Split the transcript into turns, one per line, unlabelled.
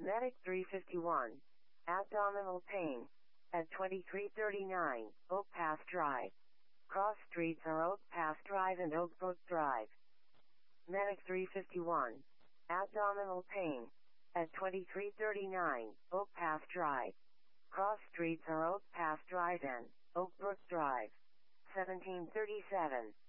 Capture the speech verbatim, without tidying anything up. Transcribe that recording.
Medic three fifty-one. Abdominal pain. At twenty-three thirty-nine, Oak Path Drive. Cross streets are Oak Path Drive and Oak Brook Drive. Medic three fifty-one. Abdominal pain. At twenty-three thirty-nine, Oak Path Drive. Cross streets are Oak Path Drive and Oak Brook Drive. seventeen thirty-seven.